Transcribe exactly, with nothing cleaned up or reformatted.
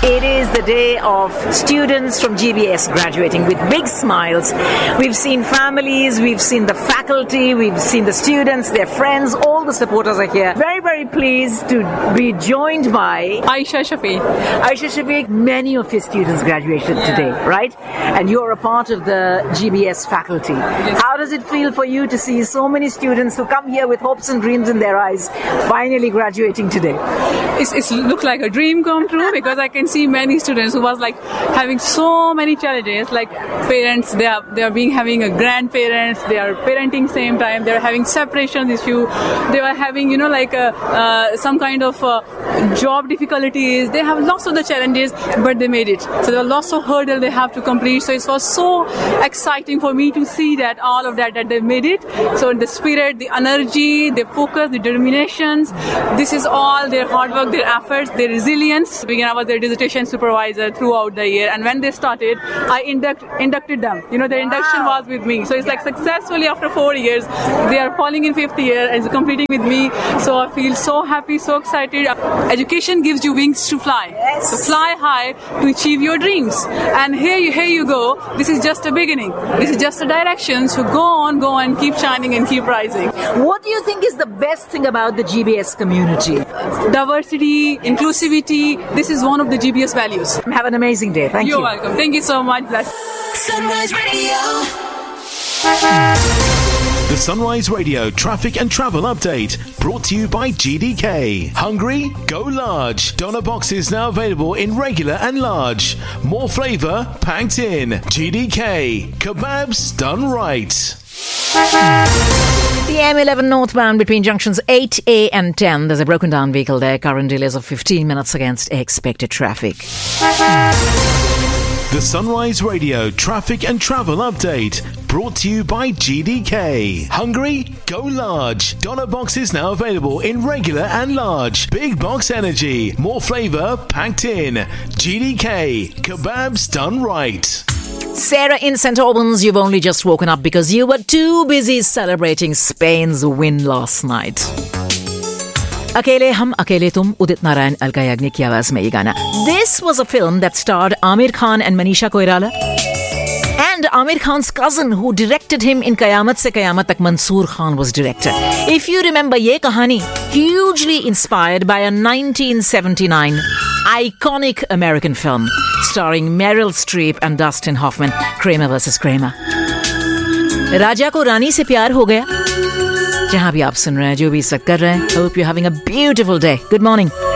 It is the day of students from G B S graduating with big smiles. We've seen families, we've seen the faculty, we've seen the students, their friends, all the supporters are here. Very, very pleased to be joined by Aisha Shafiq. Aisha Shafiq, many of your students graduated yeah. today, right? And you're a part of the G B S faculty. Yes. How does it feel for you to see so many students who come here with hopes and dreams in their eyes finally graduating today? It's, it's looked like a dream come true because I can see many students who was like having so many challenges, like parents, they are they are being having a grandparents, they are parenting same time, they are having separation issue, they are having, you know, like a, uh, some kind of uh, job difficulties, they have lots of the challenges, but they made it. So there are lots of hurdles they have to complete. So it was so exciting for me to see that all of that, that they made it. So the spirit, the energy, the focus, the determinations, this is all their hard work, their efforts, their resilience. Again, I was their dissertation supervisor throughout the year, and when they started, I induct, inducted them. You know, their induction wow. was with me. So it's like successfully after four years, they are falling in fifth year and completing with me. So I feel so happy, so excited. Education gives you wings to fly. Yes. So fly high to achieve your dreams. And here you, here you go. This is just a beginning. This is just a direction. So go on, go on, keep shining and keep rising. What do you think is the best thing about the G B S community? Diversity, inclusivity. This is one of the G B S values. Have an amazing day. Thank You're you. You're welcome. Thank you so much. Bless. Sunrise Radio. The Sunrise Radio traffic and travel update brought to you by G D K. Hungry? Go large. Doner boxes now available in regular and large. More flavour packed in. G D K. Kebabs done right. The M eleven northbound between junctions eight A and ten. There's a broken down vehicle there. Current delays of fifteen minutes against expected traffic. The Sunrise Radio traffic and travel update brought to you by G D K. Hungry? Go large. Doner boxes now available in regular and large. Big box energy. More flavour packed in. G D K. Kebabs done right. Sarah in Saint Albans, you've only just woken up because you were too busy celebrating Spain's win last night. Akele Hum Akele Tum, Udit Narayan Alka Yagnik ki awaaz mein ye gana. This was a film that starred Amir Khan and Manisha Koirala. And Amir Khan's cousin who directed him in Qayamat Se Qayamat Tak, Mansoor Khan, was director. If you remember ye kahani, hugely inspired by a nineteen seventy-nine iconic American film starring Meryl Streep and Dustin Hoffman, Kramer versus Kramer. राजा को रानी से प्यार हो गया. जहां भी आप सुन रहे हैं, जो भी इस वक्त कर रहे हैं, hope you're having a beautiful day. Good morning.